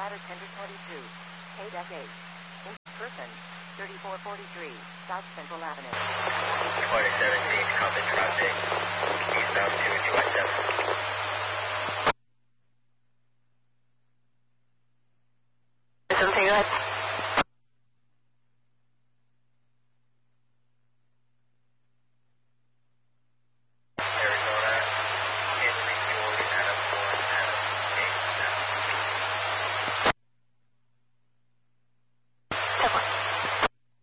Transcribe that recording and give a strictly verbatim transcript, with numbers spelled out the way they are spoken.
ladder tender twenty-two. K eight. In person, thirty-four forty-three, South Central Avenue. twenty seventeen, Compton traffic, eastbound two two one seven. Something like